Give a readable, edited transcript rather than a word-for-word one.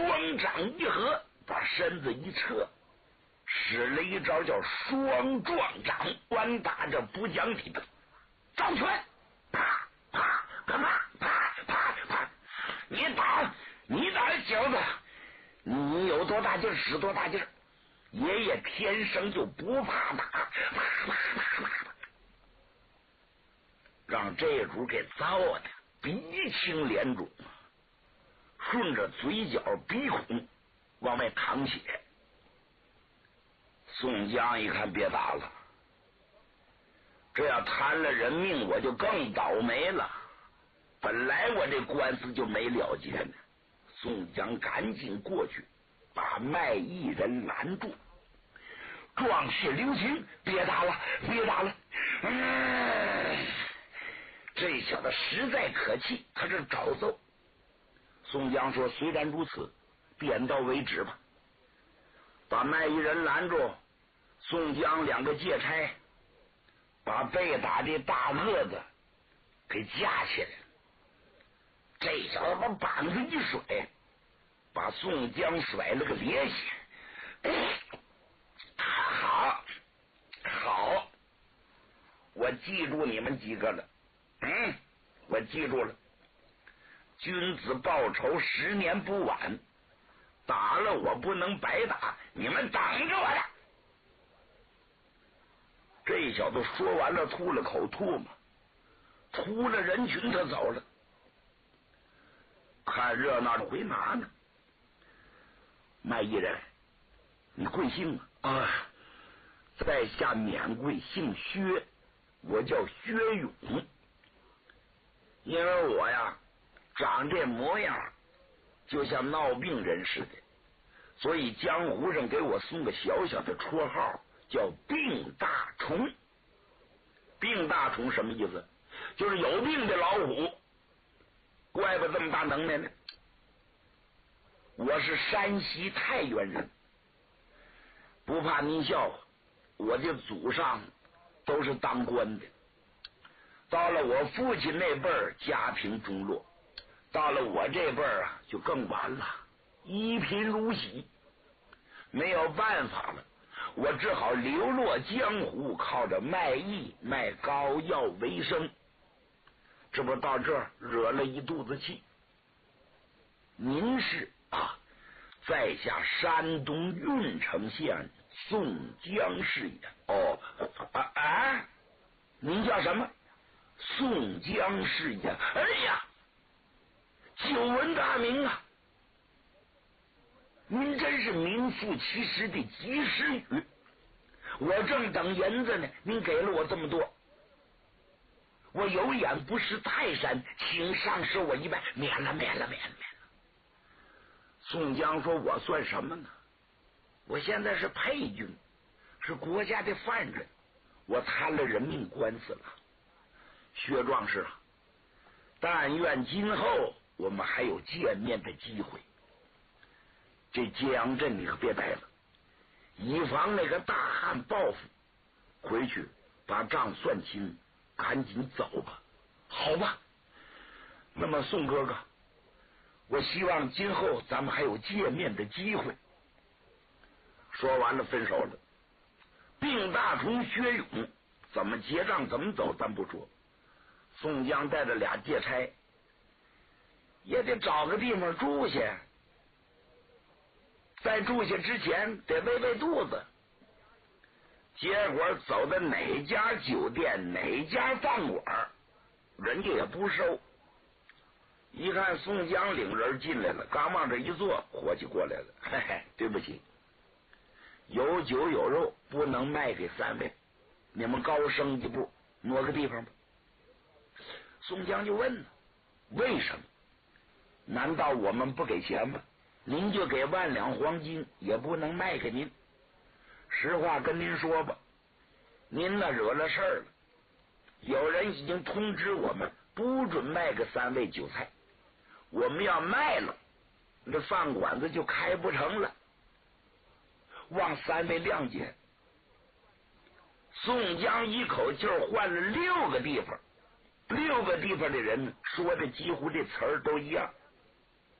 双掌一合，把身子一撤，使了一招叫双撞掌，关打着不讲理的张拳，啪啪干嘛？啪啪啪！你打小子，你有多大劲儿使多大劲儿。爷爷天生就不怕打，啪啪啪啪，让这主给糟的鼻青脸肿，顺着嘴角鼻孔往外淌血。宋江一看别打了，这要摊了人命我就更倒霉了，本来我这官司就没了结呢。宋江赶紧过去把卖艺人拦住，壮士留情，别打了别打了。这小子实在可气，他是找揍。宋江说虽然如此，点到为止吧。把卖艺人拦住，宋江两个借差把被打的大个子给架起来了。这小子把膀子一甩，把宋江甩了个趔趄。好，我记住你们几个了。我记住了。君子报仇10年不晚，打了我不能白打，你们等着我的。这小子说完了，吐了口唾沫，出了人群他走了。看热闹的回哪呢？卖艺人，你贵姓啊？在下免贵，姓薛，我叫薛勇。因为我呀长这模样就像闹病人似的，所以江湖上给我送个小小的绰号叫病大虫。病大虫什么意思？就是有病的老虎，怪不这么大能耐呢。我是山西太原人，不怕您笑话，我的祖上都是当官的。到了我父亲那辈儿，家贫中落；到了我这辈儿啊，就更完了，一贫如洗。没有办法了，我只好流落江湖，靠着卖艺卖膏药为生。这不到这儿惹了一肚子气。您是在下山东郓城县宋江是也。您叫什么？宋江是也。哎呀，久闻大名啊！您真是名副其实的及时雨。我正等银子呢，您给了我这么多，我有眼不识泰山，请上示我一拜。免了。宋江说我算什么呢？我现在是配军，是国家的犯人，我摊了人命官司了。薛壮士啊，但愿今后我们还有见面的机会。这揭阳镇你可别待了，以防那个大汉报复，回去把账算清，赶紧走吧。好吧，那么宋哥哥，我希望今后咱们还有见面的机会。说完了分手了。病大虫薛勇怎么结账怎么走咱不说，宋江带着俩借差也得找个地方住下，在住下之前得喂喂肚子。结果走到哪家酒店哪家饭馆，人家也不收。一看宋江领人进来了，刚往这一坐，伙计过来了，嘿嘿，对不起，有酒有肉不能卖给3位，你们高升一步，挪个地方吧。宋江就问了，为什么？难道我们不给钱吗？您就给10000两黄金也不能卖给您。实话跟您说吧，您呢惹了事儿了，有人已经通知我们不准卖给3位酒菜，我们要卖了，这饭馆子就开不成了，望3位谅解。宋江一口气换了6个地方，6个地方的人说的几乎这词儿都一样。